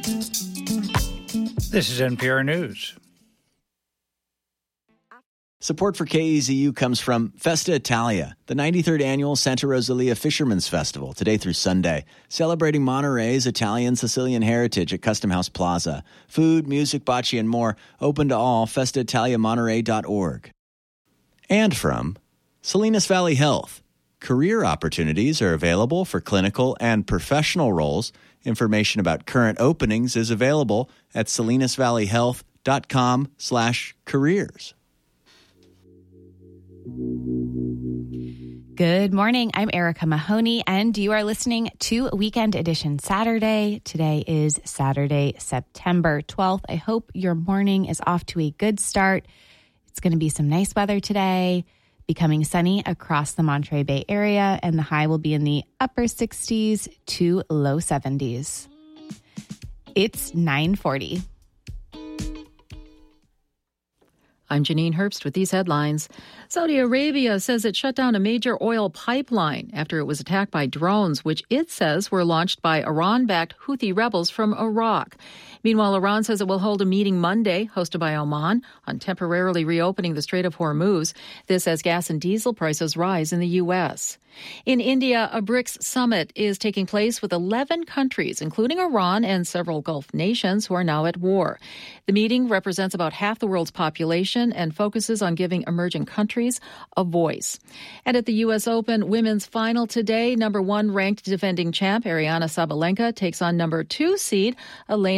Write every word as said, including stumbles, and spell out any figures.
This is N P R News. Support for K E Z U comes from Festa Italia, the ninety-third annual Santa Rosalia Fishermen's Festival, today through Sunday, celebrating Monterey's Italian-Sicilian heritage at Custom House Plaza. Food, music, bocce, and more, open to all, festa italia monterey dot org. And from Salinas Valley Health. Career opportunities are available for clinical and professional roles. Information about current openings is available at salinas valley health dot com slash careers. Good morning. I'm Erica Mahoney, and you are listening to Weekend Edition Saturday. Today is Saturday, September twelfth. I hope your morning is off to a good start. It's going to be some nice weather today, becoming sunny across the Monterey Bay area, and the high will be in the upper sixties to low seventies. It's nine forty. I'm Janine Herbst with these headlines. Saudi Arabia says it shut down a major oil pipeline after it was attacked by drones, which it says were launched by Iran-backed Houthi rebels from Iraq. Meanwhile, Iran says it will hold a meeting Monday, hosted by Oman, on temporarily reopening the Strait of Hormuz. This as gas and diesel prices rise in the U S. In India, a BRICS summit is taking place with eleven countries, including Iran and several Gulf nations who are now at war. The meeting represents about half the world's population and focuses on giving emerging countries a voice. And at the U S Open women's final today, number one ranked defending champ Ariana Sabalenka takes on number two seed Elena